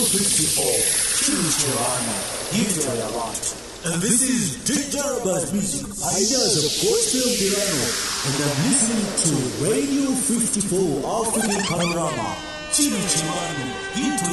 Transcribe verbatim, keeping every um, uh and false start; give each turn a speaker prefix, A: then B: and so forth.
A: fifty-four, Chimichurani, Enjoy a lot. And this is Digital Music, Ideas of Gospel Piano, and I'm listening to Radio fifty-four African Panorama, Chimichurani,